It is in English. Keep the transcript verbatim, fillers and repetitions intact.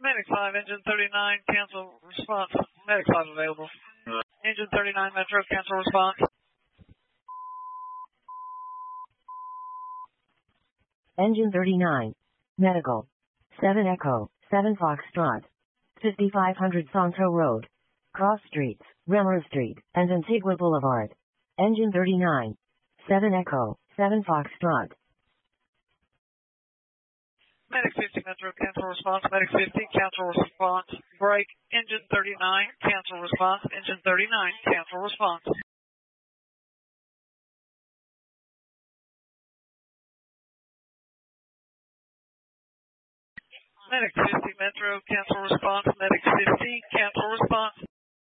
Medic five, engine thirty-nine, cancel response. Medic five available. Uh, Engine thirty-nine, Metro, cancel response. Engine thirty-nine. Medical. seven Echo, seven Foxtrot. fifty-five hundred Santo Road. Cross Streets, Remmer Street, and Antigua Boulevard. Engine thirty-nine. seven Echo, seven Foxtrot. Medic fifty, Metro, cancel response. Medic fifty, cancel response. Break. Engine thirty-nine, cancel response. Engine thirty-nine, cancel response. Medic fifty, Metro, cancel response. Medic fifty, cancel response.